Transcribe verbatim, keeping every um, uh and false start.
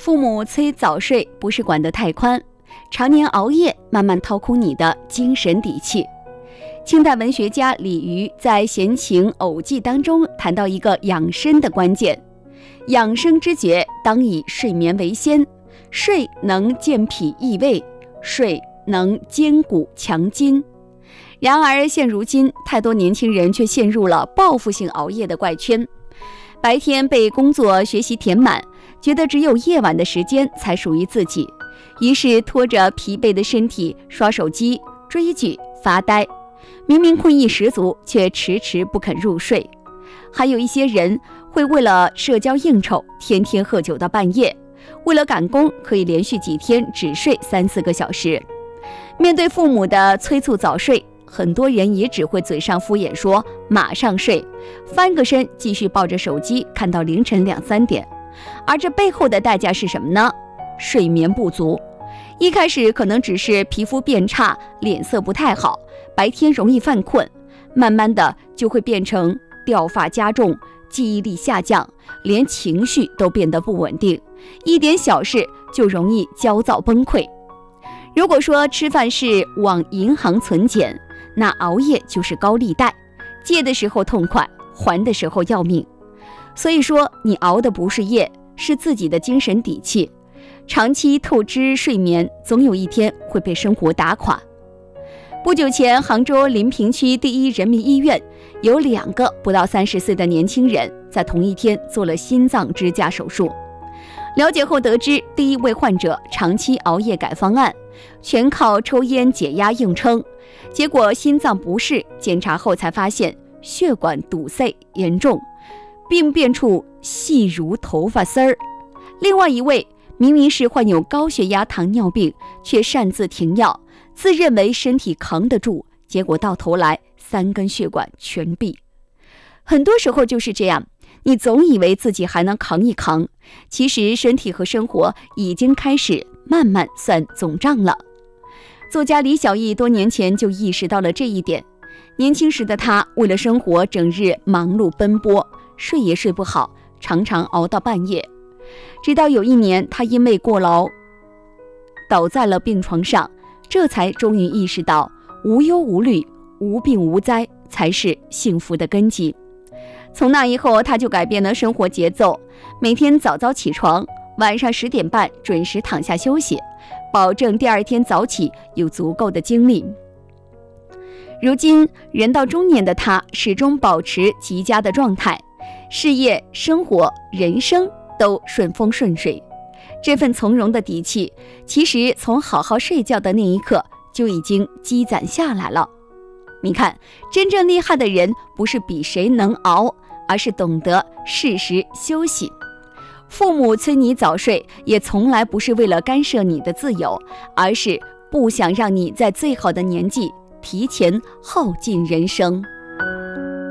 父母催早睡不是管得太宽，常年熬夜慢慢掏空你的精神底气。清代文学家李渔在《闲情偶记》当中谈到一个养生的关键，养生之诀当以睡眠为先，睡能健脾益胃，睡能坚骨强筋。然而现如今太多年轻人却陷入了报复性熬夜的怪圈，白天被工作学习填满，觉得只有夜晚的时间才属于自己，于是拖着疲惫的身体刷手机、追剧、发呆，明明困意十足，却迟迟不肯入睡。还有一些人会为了社交应酬，天天喝酒到半夜，为了赶工，可以连续几天只睡三四个小时。面对父母的催促早睡，很多人也只会嘴上敷衍说马上睡，翻个身继续抱着手机看到凌晨两三点。而这背后的代价是什么呢？睡眠不足。一开始可能只是皮肤变差，脸色不太好，白天容易犯困，慢慢的就会变成掉发加重，记忆力下降，连情绪都变得不稳定，一点小事就容易焦躁崩溃。如果说吃饭是往银行存钱，那熬夜就是高利贷，借的时候痛快，还的时候要命。所以说你熬的不是夜，是自己的精神底气。长期透支睡眠，总有一天会被生活打垮。不久前，杭州临平区第一人民医院有两个不到三十岁的年轻人在同一天做了心脏支架手术。了解后得知，第一位患者长期熬夜改方案，全靠抽烟解压硬撑，结果心脏不适，检查后才发现血管堵塞严重，病变处细如头发丝儿。另外一位明明是患有高血压糖尿病，却擅自停药，自认为身体扛得住，结果到头来三根血管全闭。很多时候就是这样，你总以为自己还能扛一扛，其实身体和生活已经开始慢慢算总账了。作家李小艺多年前就意识到了这一点，年轻时的他为了生活整日忙碌奔波，睡也睡不好，常常熬到半夜。直到有一年，他因为过劳倒在了病床上，这才终于意识到无忧无虑、无病无灾才是幸福的根基。从那以后，他就改变了生活节奏，每天早早起床，晚上十点半准时躺下休息，保证第二天早起有足够的精力。如今人到中年的他始终保持极佳的状态，事业、生活、人生都顺风顺水。这份从容的底气，其实从好好睡觉的那一刻就已经积攒下来了。你看，真正厉害的人不是比谁能熬，而是懂得适时休息。父母催你早睡，也从来不是为了干涉你的自由，而是不想让你在最好的年纪提前耗尽人生。